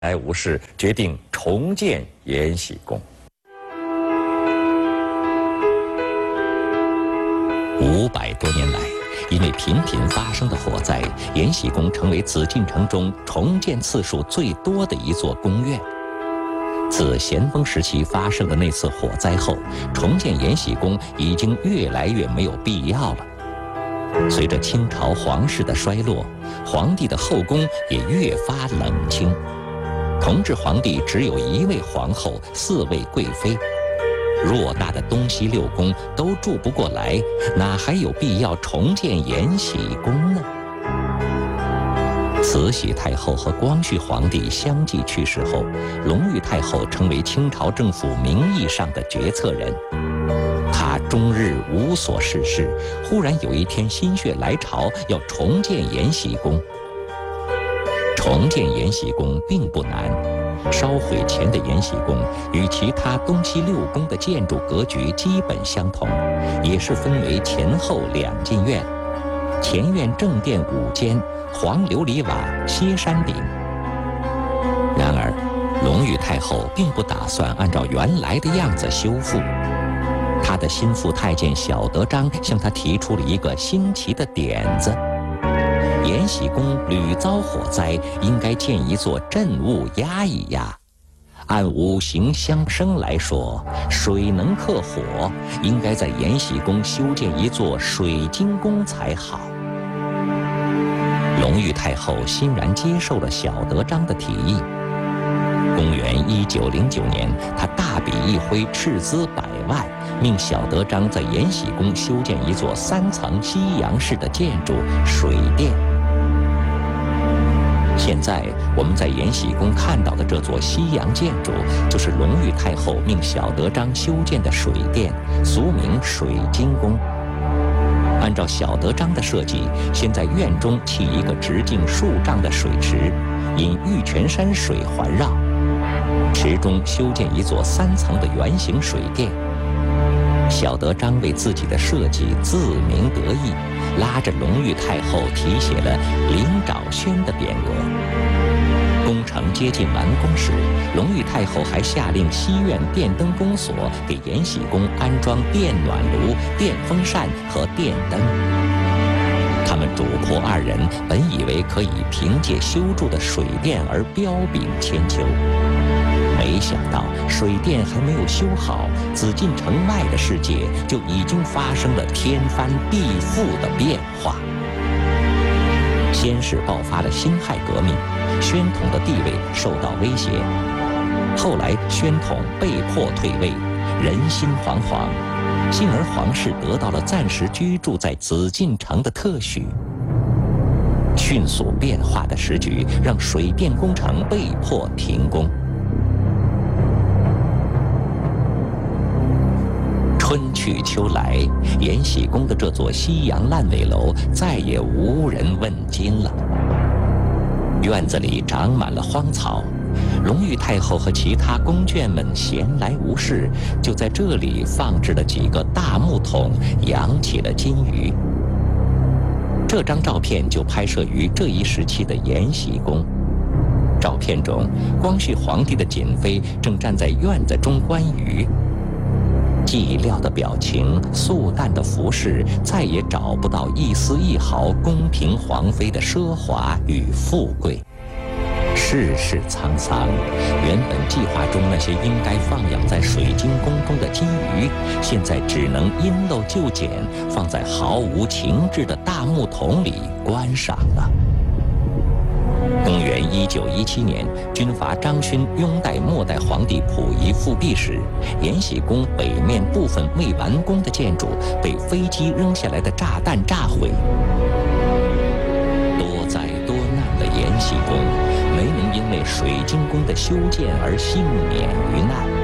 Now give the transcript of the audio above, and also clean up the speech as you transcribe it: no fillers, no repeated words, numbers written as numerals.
来无事，决定重建延禧宫。500多年来，因为频频发生的火灾，延禧宫成为紫禁城中重建次数最多的一座宫苑。自咸丰时期发生的那次火灾后，重建延禧宫已经越来越没有必要了。随着清朝皇室的衰落，皇帝的后宫也越发冷清。同治皇帝只有1位皇后，4位贵妃，偌大的东西6宫都住不过来，哪还有必要重建延禧宫呢？慈禧太后和光绪皇帝相继去世后，隆裕太后成为清朝政府名义上的决策人。她终日无所事事，忽然有一天心血来潮，要重建延禧宫。重建延禧宫并不难，烧毁前的延禧宫与其他东西6宫的建筑格局基本相同，也是分为前后2进院，前院正殿5间，黄琉璃瓦，歇山顶。然而，隆裕太后并不打算按照原来的样子修复，她的心腹太监小德张向她提出了一个新奇的点子。延禧宫屡遭火灾，应该建一座镇物压一压。按五行相生来说，水能克火，应该在延禧宫修建一座水晶宫才好。隆裕太后欣然接受了小德张的提议。公元1909年，他大笔一挥，斥资100万，命小德张在延禧宫修建一座3层西洋式的建筑水殿。现在我们在延禧宫看到的这座西洋建筑，就是隆裕太后命小德张修建的水殿，俗名水晶宫。按照小德张的设计，先在院中砌一个直径数丈的水池，引玉泉山水环绕，池中修建一座3层的圆形水殿。小德张为自己的设计自鸣得意，拉着隆裕太后题写了“林沼轩”的匾额。工程接近完工时，隆裕太后还下令西院电灯公所给延禧宫安装电暖炉、电风扇和电灯。他们主仆2人本以为可以凭借修筑的水殿而彪炳千秋，没想到水殿还没有修好，紫禁城外的世界就已经发生了天翻地覆的变化。先是爆发了辛亥革命，宣统的地位受到威胁。后来宣统被迫退位，人心惶惶，进而皇室得到了暂时居住在紫禁城的特许。迅速变化的时局让水电工程被迫停工。春去秋来，延禧宫的这座西洋烂尾楼再也无人问津了。院子里长满了荒草，隆裕太后和其他宫眷们闲来无事，就在这里放置了几个大木桶，养起了金鱼。这张照片就拍摄于这一时期的延禧宫。照片中，光绪皇帝的瑾妃正站在院子中观鱼。寂寥的表情，素淡的服饰，再也找不到一丝一毫宫廷皇妃的奢华与富贵。世事沧桑，原本计划中那些应该放养在水晶宫中的金鱼，现在只能因陋就简，放在毫无情致的大木桶里观赏了。公元1917年，军阀张勋拥戴末代皇帝溥仪复辟时，延禧宫北面部分未完工的建筑被飞机扔下来的炸弹炸毁。多灾多难的延禧宫没能因为水晶宫的修建而幸免于难。